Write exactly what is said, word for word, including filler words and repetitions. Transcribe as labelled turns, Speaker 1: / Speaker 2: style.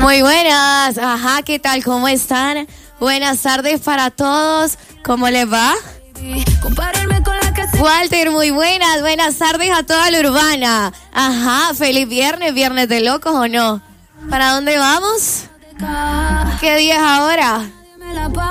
Speaker 1: Muy buenas, ajá, ¿qué tal? ¿Cómo están? Buenas tardes para todos, ¿cómo les va? Walter, muy buenas, buenas tardes a toda la urbana. Ajá, feliz viernes, viernes de locos o no. ¿Para dónde vamos? ¿Qué día es ahora?